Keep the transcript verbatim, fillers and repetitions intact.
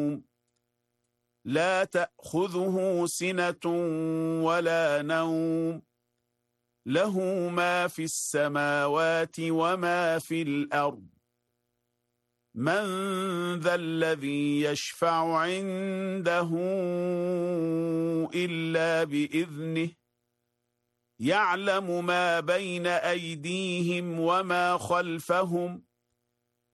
لا تأخذه سنة ولا نوم له ما في السماوات وما في الأرض من ذا الذي يشفع عنده إلا بإذنه يعلم ما بين أيديهم وما خلفهم